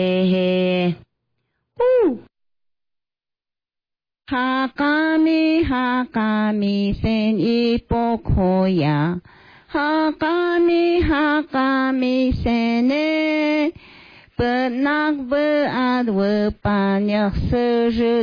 Hakami sen ipokoya. Hakami sene. Benak bead we banyak